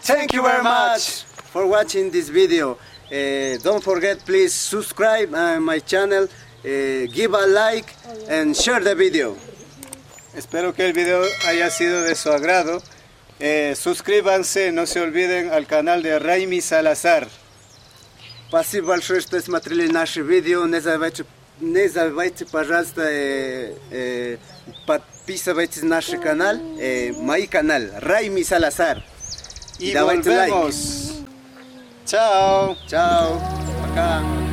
Thank you very much for watching this video. Don't forget, please subscribe my channel, give a like and share the video. Espero que el video haya sido de su agrado. Suscríbanse, no se olviden al canal de Raimi Salazar. Спасибо большое, что смотрели наши видео. Не забывайте, пожалуйста, подписывайтесь на наш канал, мой канал, Raimi Salazar. Y volvemos. Chao. Chao. Пока.